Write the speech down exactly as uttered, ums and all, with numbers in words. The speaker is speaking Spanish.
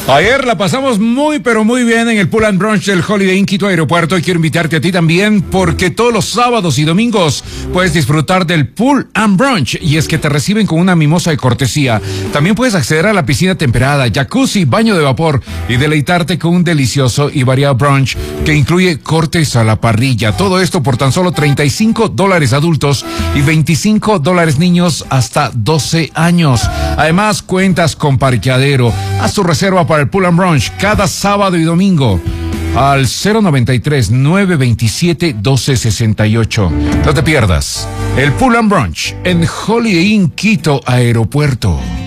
Ayer la pasamos muy pero muy bien en el Pool and Brunch del Holiday Inn Quito Aeropuerto y quiero invitarte a ti también porque todos los sábados y domingos puedes disfrutar del Pool and Brunch y es que te reciben con una mimosa de cortesía. También puedes acceder a la piscina temperada, jacuzzi, baño de vapor y deleitarte con un delicioso y variado brunch que incluye cortes a la parrilla. Todo esto por tan solo treinta y cinco dólares adultos y veinticinco dólares niños hasta doce años. Además cuentas con parqueadero. Haz tu reserva para el Pool and Brunch cada sábado y domingo al cero noventa y tres, nueve veintisiete, doce sesenta y ocho. No te pierdas el Pool and Brunch en Holiday Inn Quito Aeropuerto.